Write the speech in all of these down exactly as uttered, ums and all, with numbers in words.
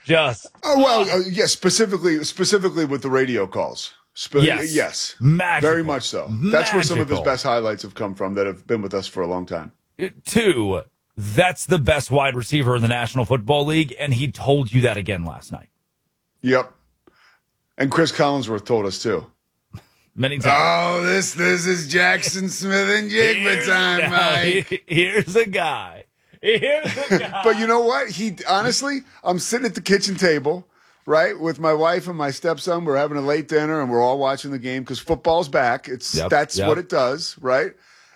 Just oh well, uh, yes. Yeah, specifically, specifically with the radio calls. Spe- yes, yes, Magical. very much so. Magical. That's where some of his best highlights have come from that have been with us for a long time. Two, that's the best wide receiver in the National Football League, and he told you that again last night. Yep, and Chris Collinsworth told us too. Many times. Oh, this this is Jackson Smith and Jigba time, Mike. Here's a guy. Here's a guy. But you know what? He honestly, I'm sitting at the kitchen table, right, with my wife and my stepson. We're having a late dinner, and we're all watching the game because football's back. It's yep, that's yep. what it does, right?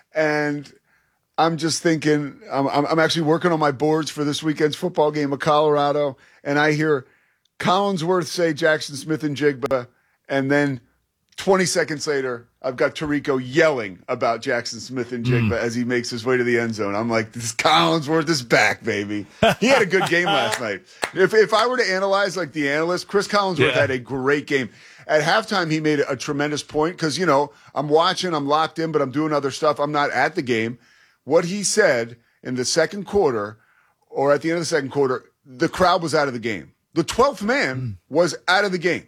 And I'm just thinking, I'm, I'm I'm actually working on my boards for this weekend's football game of Colorado, and I hear Collinsworth say Jackson Smith and Jigba, and then twenty seconds later, I've got Tirico yelling about Jackson Smith and Jigba mm. as he makes his way to the end zone. I'm like, this Collinsworth is back, baby. He had a good game last night. If if I were to analyze like the analyst, Chris Collinsworth yeah. had a great game. At halftime, he made a tremendous point because, you know, I'm watching, I'm locked in, but I'm doing other stuff. I'm not at the game. What he said in the second quarter or at the end of the second quarter, the crowd was out of the game. The twelfth man mm. was out of the game.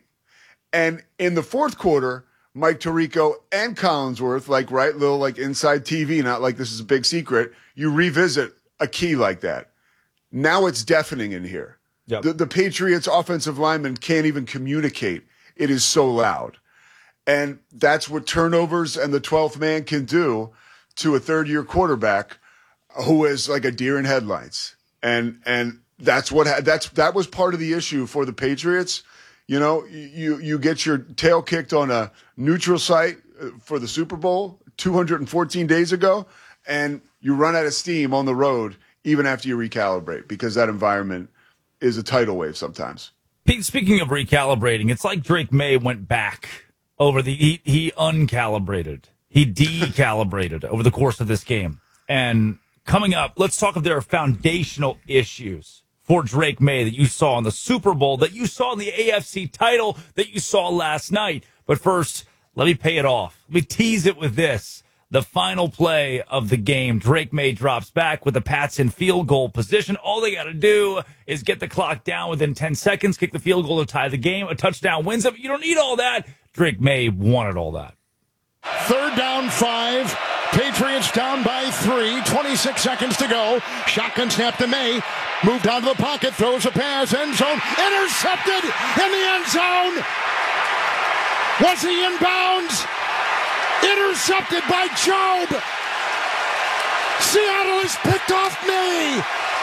And in the fourth quarter, Mike Tirico and Collinsworth, like, right, little like inside T V, not like this is a big secret, you revisit a key like that. Now it's deafening in here. Yep. The, the Patriots offensive linemen can't even communicate. It is so loud. And that's what turnovers and the twelfth man can do to a third-year quarterback who is like a deer in headlights. And and that's what ha- that's that was part of the issue for the Patriots. You know, you you get your tail kicked on a neutral site for the Super Bowl two hundred fourteen days ago, and you run out of steam on the road even after you recalibrate because that environment is a tidal wave sometimes. Pete, speaking of recalibrating, it's like Drake May went back over the he, he uncalibrated, he decalibrated over the course of this game. And coming up, let's talk if there are foundational issues for Drake May that you saw in the Super Bowl, that you saw in the A F C title, that you saw last night. But first, let me pay it off. Let me tease it with this. The final play of the game, Drake May drops back with the Pats in field goal position. All they got to do is get the clock down within ten seconds, kick the field goal to tie the game. A touchdown wins it. You don't need all that. Drake May wanted all that. Third down, five. Patriots down by three. twenty-six seconds to go. Shotgun snap to May. Moved down to the pocket. Throws a pass. End zone. Intercepted in the end zone. Was he in bounds? Intercepted by Job. Seattle has picked off May.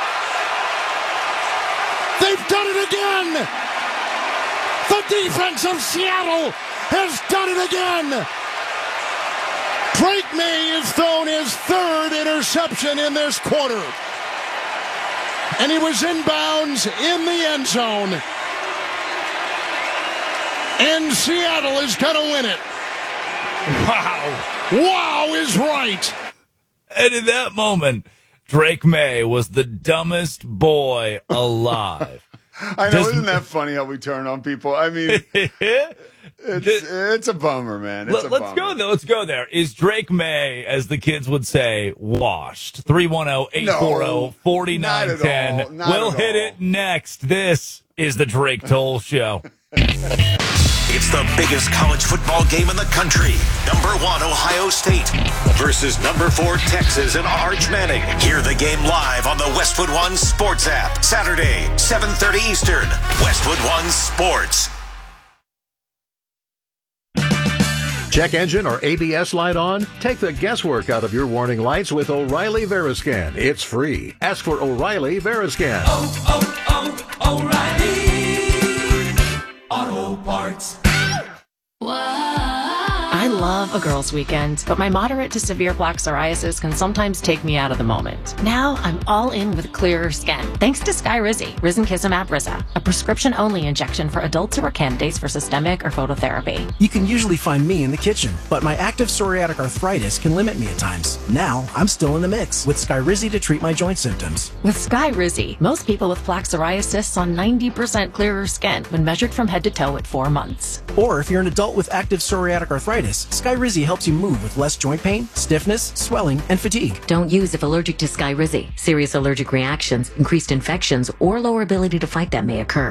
They've done it again. The defense of Seattle has done it again. Drake May has thrown his third interception in this quarter. And he was in bounds in the end zone. And Seattle is going to win it. Wow. Wow is right. And in that moment, Drake May was the dumbest boy alive. I know, Just, isn't that funny how we turn on people? I mean, it's, it's a bummer, man. It's let, a let's bummer. go there. Let's go there. Is Drake May, as the kids would say, washed? three one zero, eight four zero, four nine one zero. We'll hit all. it next. This is the Drake Toll Show. It's the biggest college football game in the country. Number one, Ohio State versus number four, Texas and Arch Manning. Hear the game live on the Westwood One Sports app. Saturday, seven thirty Eastern. Westwood One Sports. Check engine or A B S light on? Take the guesswork out of your warning lights with O'Reilly Veriscan. It's free. Ask for O'Reilly Veriscan. Oh, oh, oh, O'Reilly Auto Parts. I love a girls' weekend, but my moderate to severe plaque psoriasis can sometimes take me out of the moment. Now I'm all in with clearer skin, thanks to Skyrizi, Risankizumab Riza, a prescription-only injection for adults who are candidates for systemic or phototherapy. You can usually find me in the kitchen, but my active psoriatic arthritis can limit me at times. Now I'm still in the mix with Skyrizi to treat my joint symptoms. With Skyrizi, most people with plaque psoriasis saw ninety percent clearer skin when measured from head to toe at four months. Or if you're an adult with active psoriatic arthritis, Skyrizi helps you move with less joint pain, stiffness, swelling, and fatigue. Don't use if allergic to Skyrizi. Serious allergic reactions, increased infections, or lower ability to fight them may occur.